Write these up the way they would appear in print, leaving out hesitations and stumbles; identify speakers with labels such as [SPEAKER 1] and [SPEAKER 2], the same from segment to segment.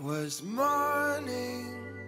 [SPEAKER 1] was morning.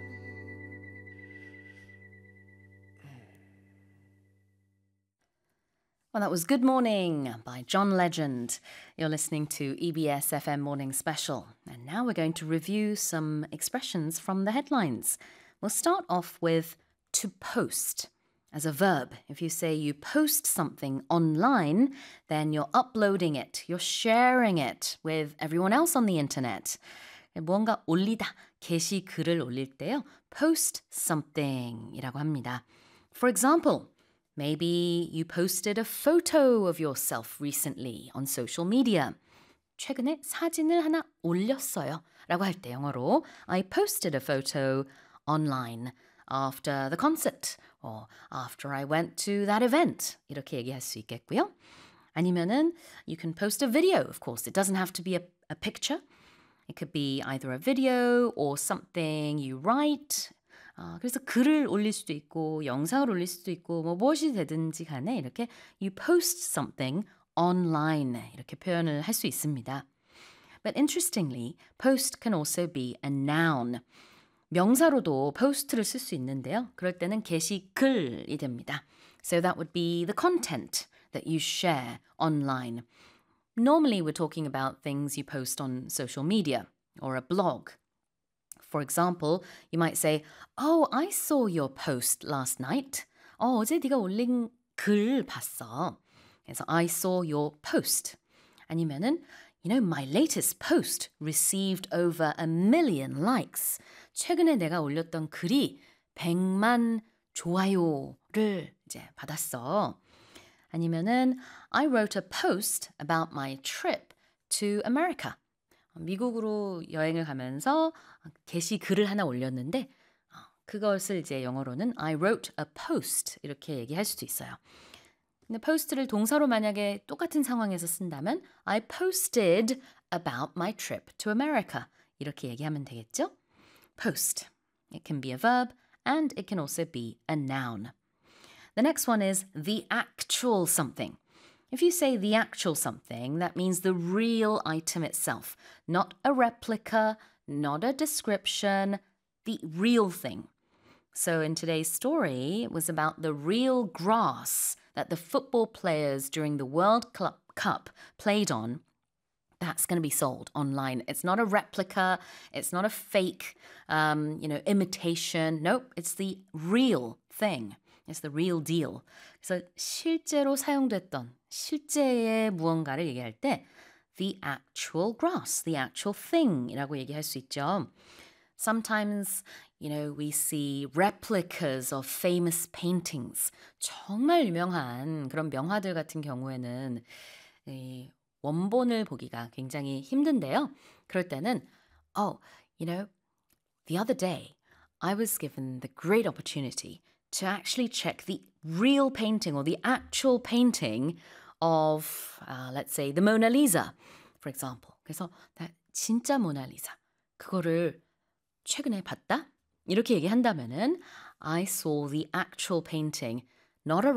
[SPEAKER 2] Well, that was Good Morning by John Legend. You're listening to EBS FM Morning Special. And now we're going to review some expressions from the headlines. We'll start off with to post. As a verb, if you say you post something online, then you're uploading it, you're sharing it with everyone else on the internet. 무언가 올리다, 게시글을 올릴 때요. Post something이라고 합니다. For example, maybe you posted a photo of yourself recently on social media. 최근에 사진을 하나 올렸어요. 라고 할 때 영어로 I posted a photo online after the concert or after I went to that event. 이렇게 얘기할 수 있겠고요. 아니면은 you can post a video, of course. It doesn't have to be a picture. It could be either a video or something you write. 그래서 글을 올릴 수도 있고 영상을 올릴 수도 있고 뭐 무엇이 되든지 간에 이렇게 you post something online 이렇게 표현을 할 수 있습니다. But interestingly, post can also be a noun. 명사로도 post를 쓸 수 있는데요. 그럴 때는 게시글이 됩니다. So that would be the content that you share online. Normally we're talking about things you post on social media or a blog. For example, you might say, Oh, I saw your post last night. 어제 네가 올린 글 봤어. 그래서 I saw your post. 아니면은, you know, my latest post received over 1 million likes. 최근에 내가 올렸던 글이 100만 좋아요를 이제 받았어. 아니면은 I wrote a post about my trip to America. 미국으로 여행을 가면서 게시글을 하나 올렸는데 그것을 이제 영어로는 I wrote a post 이렇게 얘기할 수도 있어요. 근데 post를 동사로 만약에 똑같은 상황에서 쓴다면 I posted about my trip to America 이렇게 얘기하면 되겠죠? Post. It can be a verb and it can also be a noun. The next one is the actual something. If you say the actual something, that means the real item itself, not a replica, not a description, the real thing. So in today's story, it was about the real grass that the football players during the World Cup played on. That's going to be sold online. It's not a replica. It's not a fake, imitation. Nope, it's the real thing. It's the real deal. 그래서 실제로 사용됐던 실제의 무언가를 얘기할 때 the actual grass, the actual thing이라고 얘기할 수 있죠. Sometimes, we see replicas of famous paintings. 정말 유명한 그런 명화들 같은 경우에는 원본을 보기가 굉장히 힘든데요. 그럴 때는, the other day I was given the great opportunity to actually check the real painting or the actual painting of, let's say, the Mona Lisa, for example. 그래서 진짜 모나리자, 그거를 최근에 봤다? 이렇게 얘기한다면은 I saw the actual painting, not a